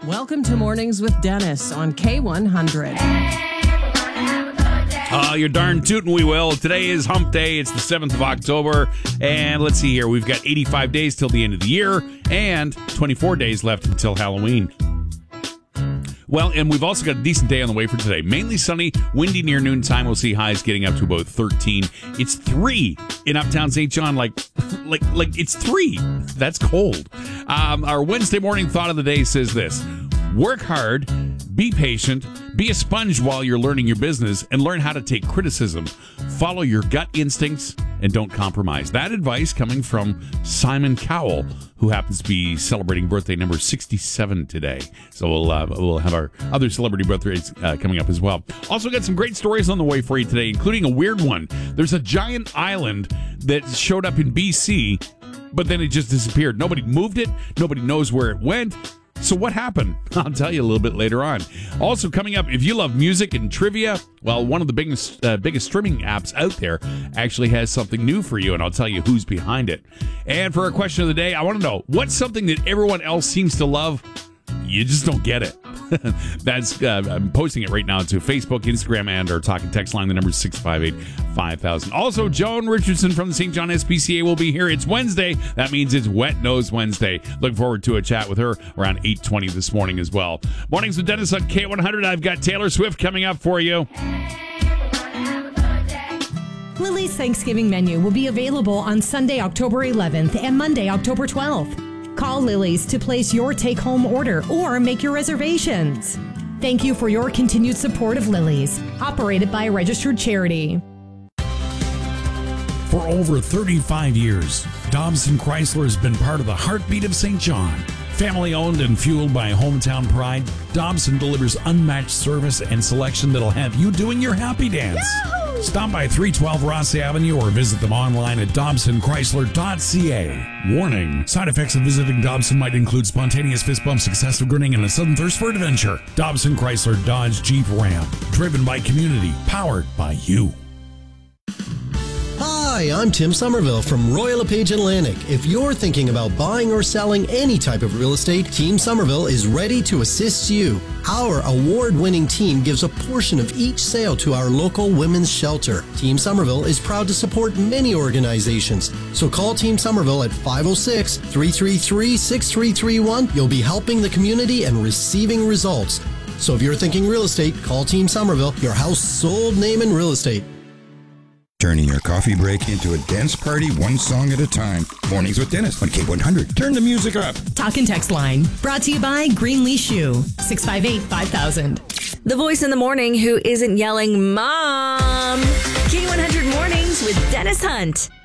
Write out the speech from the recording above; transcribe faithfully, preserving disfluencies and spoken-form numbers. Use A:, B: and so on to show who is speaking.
A: Welcome to Mornings with Dennis on K one hundred.
B: Uh, you're darn tootin' we will. Today is hump day. It's the seventh of October. And let's see here. We've got eighty-five days till the end of the year and twenty-four days left until Halloween. Well, and we've also got a decent day on the way for today. Mainly sunny, windy near noontime. We'll see highs getting up to about thirteen. It's three in Uptown Saint John. Like, like, like it's three. That's cold. Um, our Wednesday morning thought of the day says this. Work hard, be patient, be a sponge while you're learning your business, and learn how to take criticism. Follow your gut instincts and don't compromise. That advice coming from Simon Cowell, who happens to be celebrating birthday number sixty-seven today. So we'll uh, we'll have our other celebrity birthdays uh, coming up as well. Also got some great stories on the way for you today, including a weird one. There's a giant island that showed up in B C, but then it just disappeared. Nobody moved it. Nobody knows where it went. So what happened? I'll tell you a little bit later on. Also coming up, if you love music and trivia, well, one of the biggest uh, biggest streaming apps out there actually has something new for you, and I'll tell you who's behind it. And for our question of the day, I want to know, what's something that everyone else seems to love? You just don't get it. That's uh, I'm posting it right now to Facebook, Instagram, and our talking text line. The number is six five eight, five thousand. Also, Joan Richardson from the Saint John S P C A will be here. It's Wednesday. That means it's Wet Nose Wednesday. Looking forward to a chat with her around eight twenty this morning as well. Mornings with Dennis on K one hundred. I've got Taylor Swift coming up for you.
C: Lily's Thanksgiving menu will be available on Sunday, October eleventh and Monday, October twelfth. Call Lily's to place your take-home order or make your reservations. Thank you for your continued support of Lily's, operated by a registered charity.
D: For over thirty-five years, Dobson Chrysler has been part of the heartbeat of Saint John. Family owned and fueled by hometown pride, Dobson delivers unmatched service and selection that'll have you doing your happy dance. Yahoo! Stop by three twelve Rossi Avenue or visit them online at dobson chrysler dot c a. Warning, side effects of visiting Dobson might include spontaneous fist bumps, excessive grinning, and a sudden thirst for adventure. Dobson Chrysler Dodge Jeep Ram, driven by community, powered by you.
E: Hi, I'm Tim Somerville from Royal LePage Atlantic. If you're thinking about buying or selling any type of real estate, Team Somerville is ready to assist you. Our award-winning team gives a portion of each sale to our local women's shelter. Team Somerville is proud to support many organizations. So call Team Somerville at five oh six, three three three, six three three one. You'll be helping the community and receiving results. So if you're thinking real estate, call Team Somerville, your house sold name in real estate.
F: Turning your coffee break into a dance party one song at a time. Mornings with Dennis on K one hundred. Turn the music up.
C: Talk and text line. Brought to you by Greenlee Shoe. six five eight, five thousand.
G: The voice in the morning who isn't yelling, Mom! K one hundred Mornings with Dennis Hunt.